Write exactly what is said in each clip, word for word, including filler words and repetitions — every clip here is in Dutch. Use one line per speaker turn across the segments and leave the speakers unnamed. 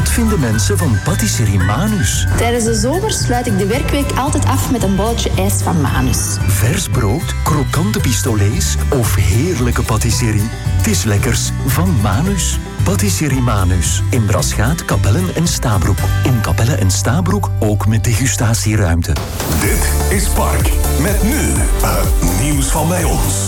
Wat vinden mensen van patisserie Manus?
Tijdens de zomer sluit ik de werkweek altijd af met een bolletje ijs van Manus.
Vers brood, krokante pistolets of heerlijke patisserie? Het is lekkers van Manus. Patisserie Manus. In Braschaat, Capelle en Stabroek. In Capelle en Stabroek ook met degustatieruimte.
Dit is Park. Met nu het nieuws van bij ons.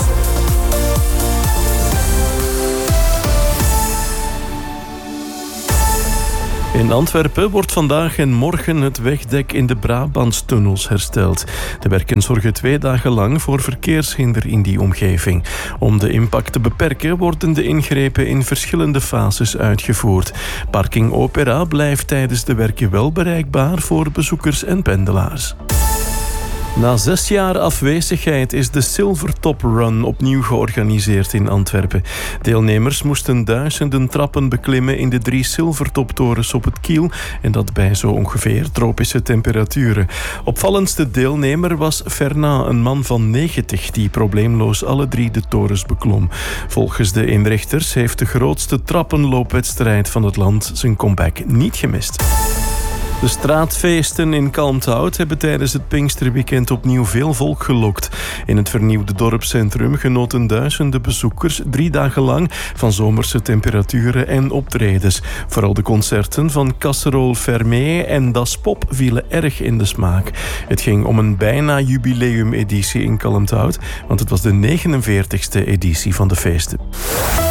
In Antwerpen wordt vandaag en morgen het wegdek in de Brabantstunnels hersteld. De werken zorgen twee dagen lang voor verkeershinder in die omgeving. Om de impact te beperken worden de ingrepen in verschillende fases uitgevoerd. Parking Opera blijft tijdens de werken wel bereikbaar voor bezoekers en pendelaars. Na zes jaar afwezigheid is de Silvertop Run opnieuw georganiseerd in Antwerpen. Deelnemers moesten duizenden trappen beklimmen in de drie Silvertop-torens op het Kiel en dat bij zo ongeveer tropische temperaturen. Opvallendste deelnemer was Fernand, een man van negentig die probleemloos alle drie de torens beklom. Volgens de inrichters heeft de grootste trappenloopwedstrijd van het land zijn comeback niet gemist. De straatfeesten in Kalmthout hebben tijdens het Pinksterweekend opnieuw veel volk gelokt. In het vernieuwde dorpscentrum genoten duizenden bezoekers drie dagen lang van zomerse temperaturen en optredens. Vooral de concerten van Casserole Fermé en Das Pop vielen erg in de smaak. Het ging om een bijna jubileumeditie in Kalmthout, want het was de negenenveertigste editie van de feesten.